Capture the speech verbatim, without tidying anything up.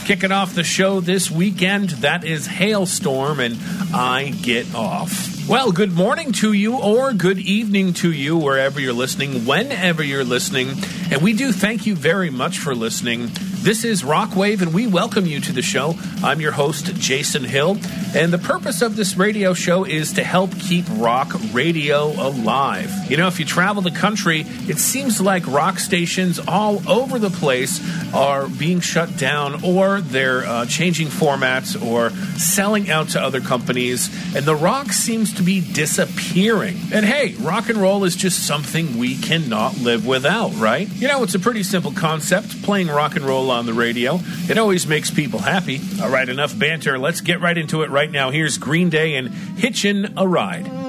Kicking off the show this weekend, that is Hailstorm and I Get Off. Well, good morning to you or good evening to you wherever you're listening, whenever you're listening. And we do thank you very much for listening. This is Rockwave, and we welcome you to the show. I'm your host, Jason Hill, and the purpose of this radio show is to help keep rock radio alive. You know, if you travel the country, it seems like rock stations all over the place are being shut down, or they're uh, changing formats or selling out to other companies, and the rock seems to be disappearing. And hey, rock and roll is just something we cannot live without, right? You know, it's a pretty simple concept, playing rock and roll on the radio. It always makes people happy. All right, enough banter. Let's get right into it right now. Here's Green Day and Hitchin' a Ride.